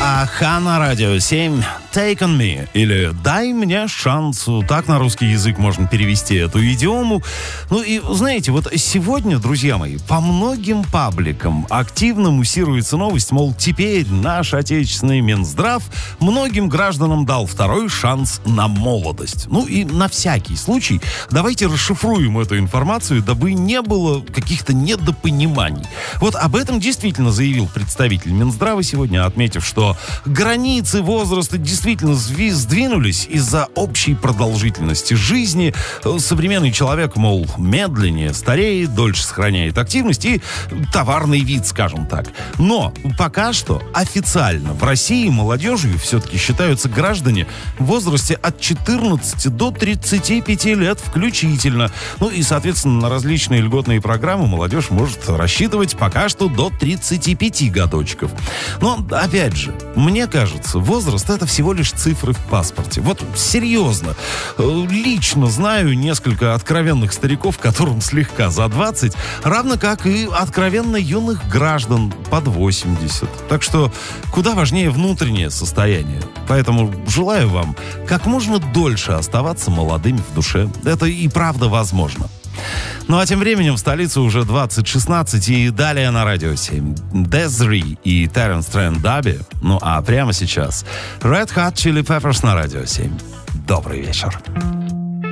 Аха на радио 7. Take on me. Или дай мне шанс. Так на русский язык можно перевести эту идиому. Ну и знаете, вот сегодня, друзья мои, по многим пабликам активно муссируется новость, мол, теперь наш отечественный Минздрав многим гражданам дал второй шанс на молодость. Ну и на всякий случай давайте расшифруем эту информацию, дабы не было каких-то недопониманий. Вот об этом действительно заявил представитель Минздрава сегодня, отметив, что границы возраста действительно сдвинулись из-за общей продолжительности жизни. Современный человек, мол, медленнее стареет, дольше сохраняет активность и товарный вид, скажем так. Но пока что официально в России молодежью все-таки считаются граждане в возрасте от 14 до 35 лет включительно. Ну и, соответственно, на различные льготные программы молодежь может рассчитывать пока что до 35 годочков. Но, опять же, мне кажется, возраст — это всего лишь цифры в паспорте. Вот серьезно. Лично знаю несколько откровенных стариков, которым слегка за 20, равно как и откровенно юных граждан под 80. Так что куда важнее внутреннее состояние. Поэтому желаю вам как можно дольше оставаться молодыми в душе. Это и правда возможно. Ну а тем временем в столице уже 20:16, и далее на радио 7 Des'ree и Terence Trent D'Arby. Ну а прямо сейчас Red Hot Chili Peppers на радио 7. Добрый вечер.